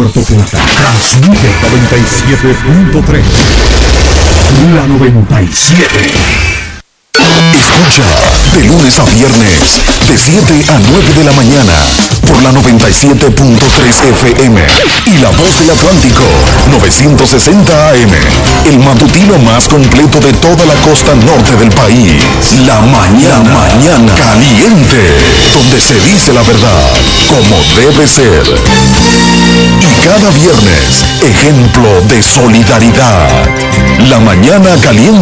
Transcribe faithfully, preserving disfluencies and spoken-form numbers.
Puerto Plata. Transmite noventa y siete punto tres. La noventa y siete. Escucha de lunes a viernes de siete a nueve de la mañana por la noventa y siete punto tres F M y La Voz del Atlántico novecientos sesenta A M, el matutino más completo de toda la costa norte del país. La mañana, mañana caliente, donde se dice la verdad como debe ser. Y cada viernes, ejemplo de solidaridad. La mañana caliente.